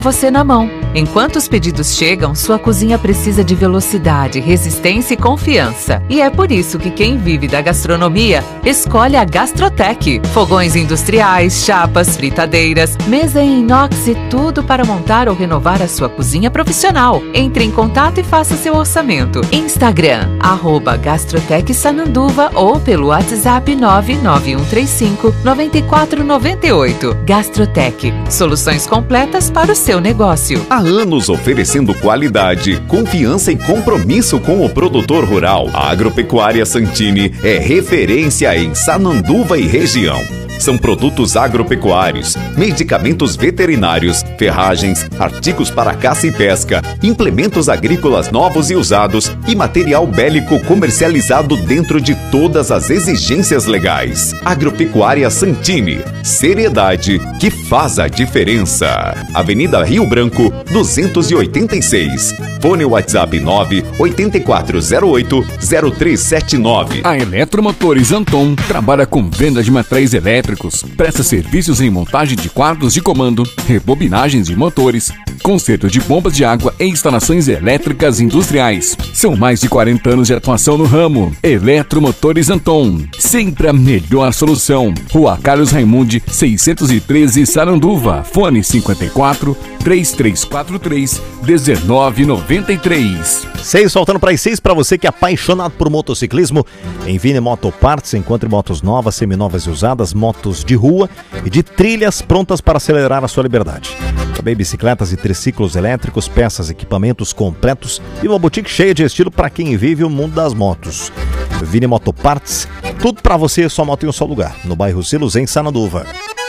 você na mão. Enquanto os pedidos chegam, sua cozinha precisa de velocidade, resistência e confiança. E é por isso que quem vive da gastronomia escolhe a Gastrotech. Fogões industriais, chapas, fritadeiras, mesa em inox e tudo para montar ou renovar a sua cozinha profissional. Entre em contato e faça seu orçamento. Instagram, @Gastrotech Sananduva ou pelo WhatsApp 99135-9498. Gastrotech, soluções completas para o seu negócio. Há anos oferecendo qualidade, confiança e compromisso com o produtor rural. A Agropecuária Santini é referência em Sananduva e região. São produtos agropecuários, medicamentos veterinários, ferragens, artigos para caça e pesca, implementos agrícolas novos e usados e material bélico comercializado dentro de todas as exigências legais. Agropecuária Santini, seriedade que faz a diferença. Avenida Rio Branco, 286. Fone WhatsApp 98408-0379. A Eletromotores Anton trabalha com venda de materiais elétricos, presta serviços em montagem de quadros de comando, rebobinagens de motores, conserto de bombas de água e instalações elétricas industriais. São mais de 40 anos de atuação no ramo. Eletromotores Anton, sempre a melhor solução. Rua Carlos Raimundi, 613, Sananduva. Fone 54-3343-1993. 6, faltando para as 6, para você que é apaixonado por motociclismo. Em Vini Motoparts, encontre motos novas, seminovas e usadas, motos de rua e de trilhas prontas para acelerar a sua liberdade. Também bicicletas e triciclos elétricos, peças, equipamentos completos e uma boutique cheia de estilo para quem vive o mundo das motos. Vini Motoparts, tudo para você, sua moto em um só lugar, no bairro Silos, em Sananduva.